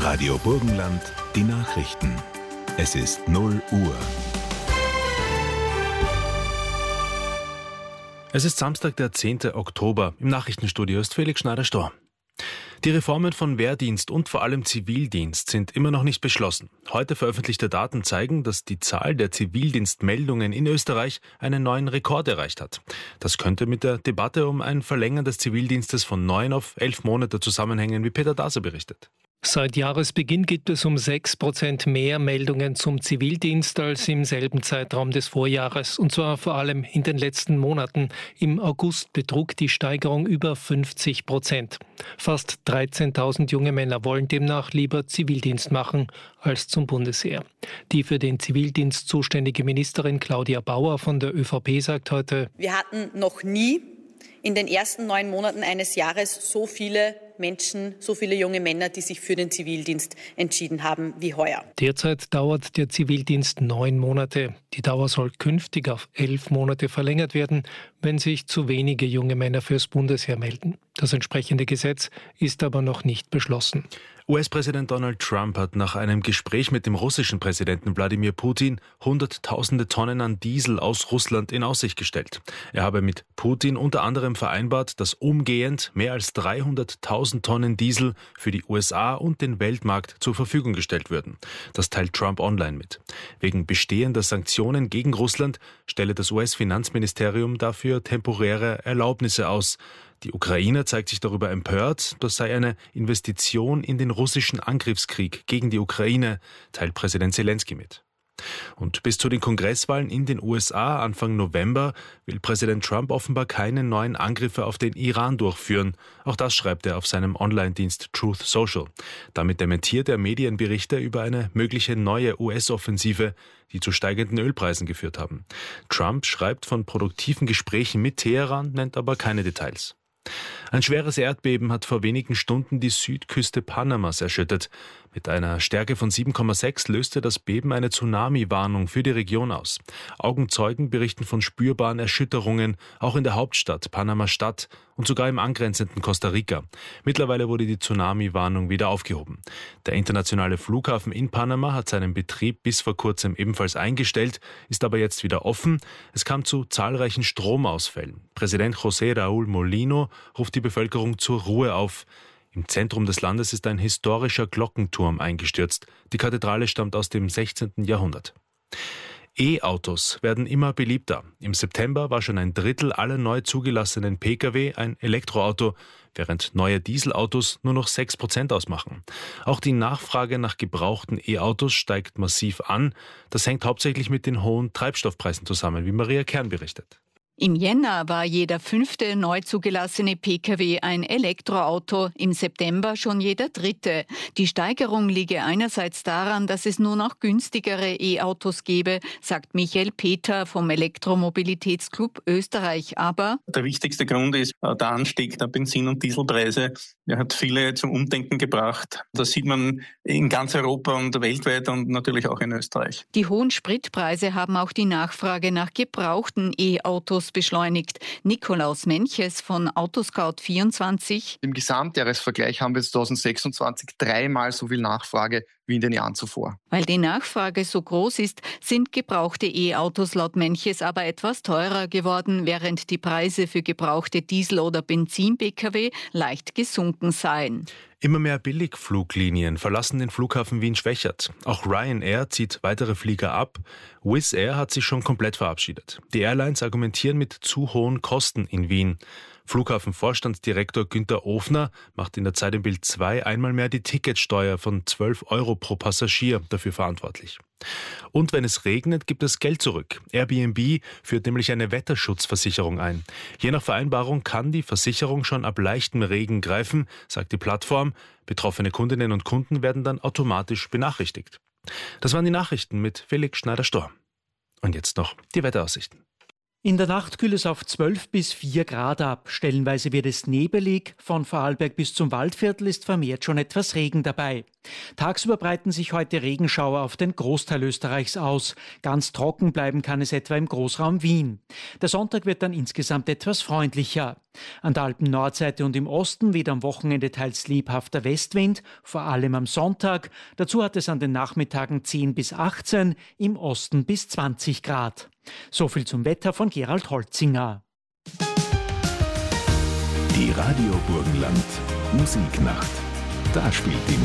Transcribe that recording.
Radio Burgenland, die Nachrichten. Es ist 0 Uhr. Es ist Samstag, der 10. Oktober. Im Nachrichtenstudio ist Felix Schneider-Storr. Die Reformen von Wehrdienst und vor allem Zivildienst sind immer noch nicht beschlossen. Heute veröffentlichte Daten zeigen, dass die Zahl der Zivildienstmeldungen in Österreich einen neuen Rekord erreicht hat. Das könnte mit der Debatte um ein Verlängern des Zivildienstes von 9 auf 11 Monate zusammenhängen, wie Peter Daser berichtet. Seit Jahresbeginn gibt es um 6% mehr Meldungen zum Zivildienst als im selben Zeitraum des Vorjahres. Und zwar vor allem in den letzten Monaten. Im August betrug die Steigerung über 50%. Fast 13.000 junge Männer wollen demnach lieber Zivildienst machen als zum Bundesheer. Die für den Zivildienst zuständige Ministerin Claudia Bauer von der ÖVP sagt heute: Wir hatten noch nie in den ersten 9 Monaten eines Jahres so viele Menschen, so viele junge Männer, die sich für den Zivildienst entschieden haben wie heuer. Derzeit dauert der Zivildienst 9 Monate. Die Dauer soll künftig auf 11 Monate verlängert werden, wenn sich zu wenige junge Männer fürs Bundesheer melden. Das entsprechende Gesetz ist aber noch nicht beschlossen. US-Präsident Donald Trump hat nach einem Gespräch mit dem russischen Präsidenten Wladimir Putin Hunderttausende Tonnen an Diesel aus Russland in Aussicht gestellt. Er habe mit Putin unter anderem vereinbart, dass umgehend mehr als 300.000 Tonnen Diesel für die USA und den Weltmarkt zur Verfügung gestellt würden. Das teilt Trump online mit. Wegen bestehender Sanktionen gegen Russland stelle das US-Finanzministerium dafür temporäre Erlaubnisse aus. Die Ukraine zeigt sich darüber empört, das sei eine Investition in den russischen Angriffskrieg gegen die Ukraine, teilt Präsident Zelensky mit. Und bis zu den Kongresswahlen in den USA Anfang November will Präsident Trump offenbar keine neuen Angriffe auf den Iran durchführen. Auch das schreibt er auf seinem Online-Dienst Truth Social. Damit dementiert er Medienberichte über eine mögliche neue US-Offensive, die zu steigenden Ölpreisen geführt haben. Trump schreibt von produktiven Gesprächen mit Teheran, nennt aber keine Details. Ein schweres Erdbeben hat vor wenigen Stunden die Südküste Panamas erschüttert. Mit einer Stärke von 7,6 löste das Beben eine Tsunami-Warnung für die Region aus. Augenzeugen berichten von spürbaren Erschütterungen, auch in der Hauptstadt Panama-Stadt und sogar im angrenzenden Costa Rica. Mittlerweile wurde die Tsunami-Warnung wieder aufgehoben. Der internationale Flughafen in Panama hat seinen Betrieb bis vor kurzem ebenfalls eingestellt, ist aber jetzt wieder offen. Es kam zu zahlreichen Stromausfällen. Präsident José Raúl Molino ruft die Bevölkerung zur Ruhe auf. Im Zentrum des Landes ist ein historischer Glockenturm eingestürzt. Die Kathedrale stammt aus dem 16. Jahrhundert. E-Autos werden immer beliebter. Im September war schon ein Drittel aller neu zugelassenen Pkw ein Elektroauto, während neue Dieselautos nur noch 6% ausmachen. Auch die Nachfrage nach gebrauchten E-Autos steigt massiv an. Das hängt hauptsächlich mit den hohen Treibstoffpreisen zusammen, wie Maria Kern berichtet. Im Jänner war jeder 5. neu zugelassene Pkw ein Elektroauto, im September schon jeder 3. Die Steigerung liege einerseits daran, dass es nur noch günstigere E-Autos gebe, sagt Michael Peter vom Elektromobilitätsclub Österreich. Aber der wichtigste Grund ist der Anstieg der Benzin- und Dieselpreise. Er hat viele zum Umdenken gebracht. Das sieht man in ganz Europa und weltweit und natürlich auch in Österreich. Die hohen Spritpreise haben auch die Nachfrage nach gebrauchten E-Autos beschleunigt. Nikolaus Menches von Autoscout24. Im Gesamtjahresvergleich haben wir 2026 3-mal so viel Nachfrage wie in den Jahren zuvor. Weil die Nachfrage so groß ist, sind gebrauchte E-Autos laut Menches aber etwas teurer geworden, während die Preise für gebrauchte Diesel- oder Benzin-Pkw leicht gesunken seien. Immer mehr Billigfluglinien verlassen den Flughafen Wien-Schwechat. Auch Ryanair zieht weitere Flieger ab. Wizz Air hat sich schon komplett verabschiedet. Die Airlines argumentieren mit zu hohen Kosten in Wien. Flughafenvorstandsdirektor Günther Ofner macht in der Zeit im Bild 2 einmal mehr die Ticketsteuer von 12 € pro Passagier dafür verantwortlich. Und wenn es regnet, gibt es Geld zurück. Airbnb führt nämlich eine Wetterschutzversicherung ein. Je nach Vereinbarung kann die Versicherung schon ab leichtem Regen greifen, sagt die Plattform. Betroffene Kundinnen und Kunden werden dann automatisch benachrichtigt. Das waren die Nachrichten mit Felix Schneider-Storr. Und jetzt noch die Wetteraussichten. In der Nacht kühlt es auf 12 bis 4 Grad ab. Stellenweise wird es nebelig. Von Vorarlberg bis zum Waldviertel ist vermehrt schon etwas Regen dabei. Tagsüber breiten sich heute Regenschauer auf den Großteil Österreichs aus. Ganz trocken bleiben kann es etwa im Großraum Wien. Der Sonntag wird dann insgesamt etwas freundlicher. An der Alpen-Nordseite und im Osten weht am Wochenende teils lebhafter Westwind, vor allem am Sonntag. Dazu hat es an den Nachmittagen 10 bis 18, im Osten bis 20 Grad. So viel zum Wetter von Gerald Holzinger. Die Radio Burgenland Musiknacht. Da spielt die